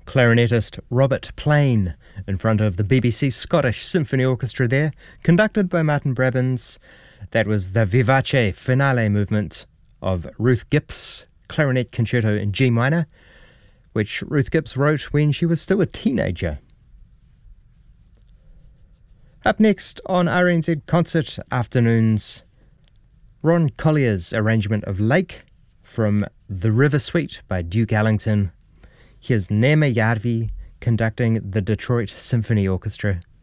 clarinetist Robert Plain in front of the BBC Scottish Symphony Orchestra there, conducted by Martin Brabbins. That was the Vivace finale movement of Ruth Gibbs' clarinet concerto in G minor, which Ruth Gibbs wrote when she was still a teenager. Up next on RNZ Concert Afternoons, Ron Collier's arrangement of Lake from The River Suite by Duke Ellington. Here's Neema Järvi conducting the Detroit Symphony Orchestra.